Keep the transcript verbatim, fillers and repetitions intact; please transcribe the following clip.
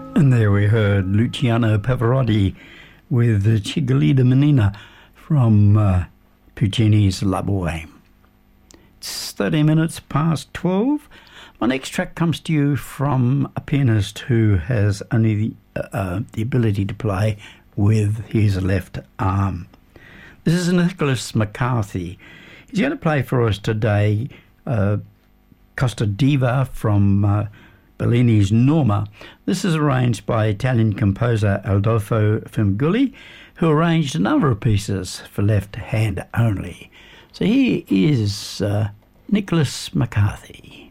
And there we heard Luciano Pavarotti with Cigolida Menina from uh, Puccini's La Boheme. It's thirty minutes past twelve. My next track comes to you from a pianist who has only the, uh, uh, the ability to play with his left arm. This is Nicholas McCarthy. He's going to play for us today uh, Costa Diva from uh, Bellini's Norma. This is arranged by Italian composer Adolfo Fumigulli, who arranged a number of pieces for left hand only. So here is uh, Nicholas McCarthy.